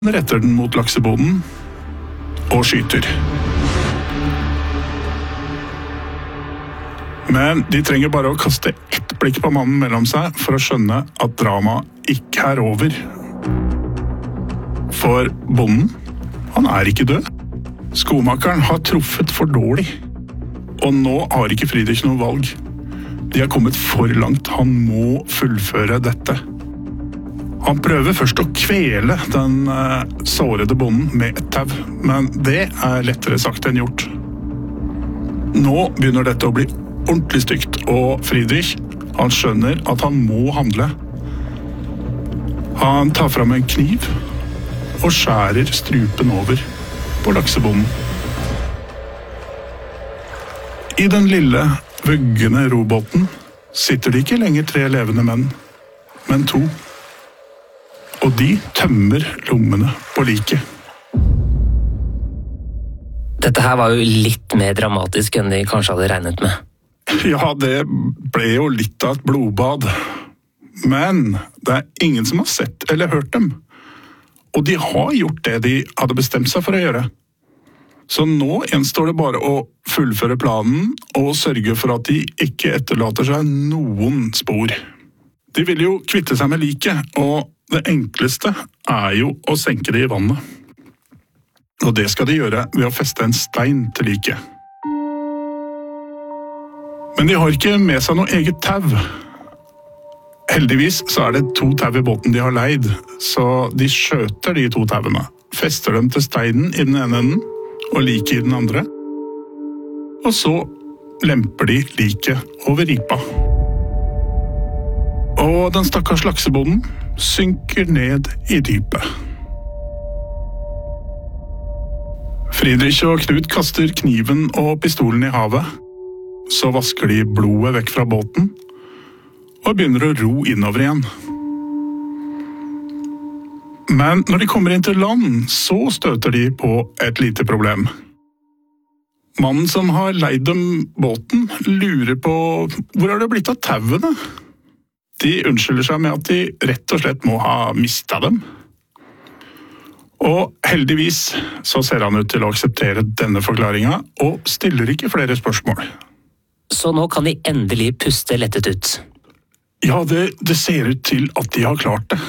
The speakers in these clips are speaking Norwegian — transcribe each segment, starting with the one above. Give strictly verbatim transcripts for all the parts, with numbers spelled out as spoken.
retter den mot lakseboden og skyter. Men de trenger bare å kaste ett blikk på mannen mellom seg for å skjønne at dramaet ikke er over. For bonden, han er ikke død. Skomakeren har truffet for dårlig. Og nå har ikke Friedrich noe valg. De har kommet for langt. Han må fullføre dette. Han prøver først å kvele den uh, sårede bonden med et tau, men det er lettere sagt enn gjort. Nå begynner dette å bli ordentlig stygt, og Friedrich, han skjønner at han må handle. Han tar fram en kniv og skjærer strupen over på laksebonden. I den lille, vuggende robåten sitter det ikke lenger tre levende menn, men to. Og de tømmer lommene på liket. Dette her var jo litt mer dramatisk enn de kanskje hadde regnet med. Ja, det ble jo litt av et blodbad. Men det er ingen som har sett eller hørt dem. Og de har gjort det de hadde bestemt seg for å gjøre. Så nå gjenstår det bare å fullføre planen og sørge for at de ikke etterlater seg noen spor. De vil jo kvitte seg med liket, og det enkleste er jo å senke det i vannet. Og det skal de gjøre ved å feste en stein til liket. Men de har ikke med seg noe eget tau. Heldigvis så er det to tau i båten de har leid, så de skjøter de to tauene, fester dem til steinen i den ene enden, og liket i den andre. Og så lemper de liket over ripa. Og den stakkars laksebonden synker ned i dypet. Friedrich og Knut kaster kniven og pistolen i havet. Så vasker de blodet vekk fra båten og begynner å ro innover igjen. Men når de kommer inn til land, så støter de på et lite problem. Mannen som har leid dem båten lurer på hvor har det blitt av tauene? De unnskylder seg med at de rett og slett må ha mistet dem. Og heldigvis så ser han ut til å akseptere denne forklaringen, og stiller ikke flere spørsmål. Så nå kan de endelig puste lettet ut. Ja, det, det ser ut til at de har klart det.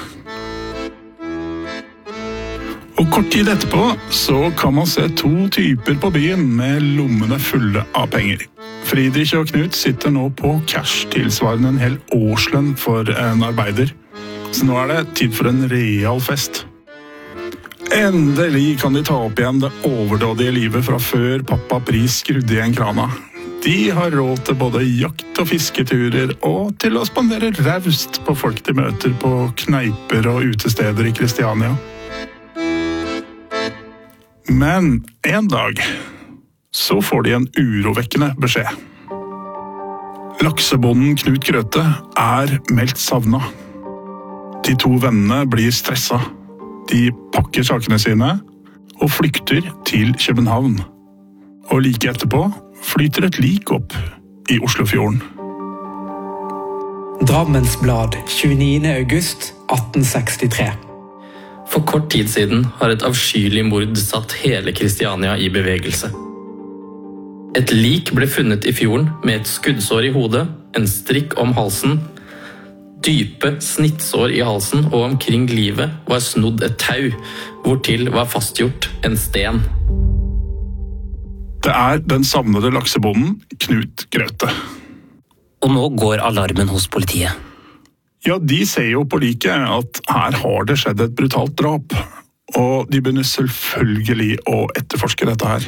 Og kort tid etterpå så kan man se to typer på byen med lommene fulle av penger. Friedrich og Knut sitter nå på cash tilsvarende en hel årslønn for en arbeider. Så nå er det tid for en real fest. Endelig kan de ta opp igjen det overdådige livet fra før pappa Pris skrudde igjen krana. De har råd til både jakt- og fisketurer, og til å spandere raust på folk de møter på kneiper og utesteder i Kristiania. Men en dag så får de en urovekkende beskjed. Laksebonden Knut Grøthe er meldt savnet. De to vennene blir stresset. De pakker sakene sine og flykter til København. Og like etterpå flyter et lik opp i Oslofjorden. Drammens Blad, tjueniende august atten sekstitre. For kort tid siden har et avskyelig mord satt hele Kristiania i bevegelse. Et lik ble funnet i fjorden med et skuddsår i hodet, en strikk om halsen, dype snittsår i halsen, og omkring livet var snodd et tau, hvortil var fastgjort en sten. Det er den savnede laksebonden Knut Grøthe. Og nå går alarmen hos politiet. Ja, de ser jo på liket at her har det skjedd et brutalt drap, og de begynner selvfølgelig å etterforske dette her.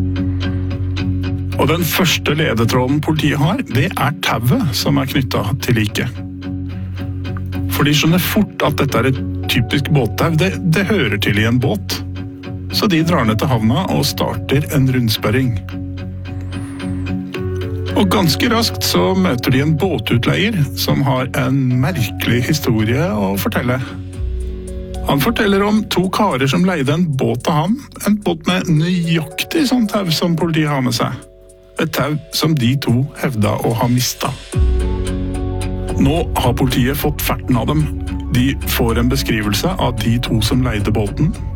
Og den første ledetråden politiet har, det er tauet som er knyttet til liket. For de skjønner fort at dette er et typisk båttau, det, det hører til i en båt. Så de drar ned til havna og starter en rundspørring. Og ganske raskt så møter de en båtutleier som har en merkelig historie å fortelle. Han forteller om to karer som leide en båt av ham, en båt med nøyaktig sånn tau som politiet har med seg. Et tau som de to hevda å ha mistet. Nå har politiet fått ferten av dem. De får en beskrivelse av de to som leide båten,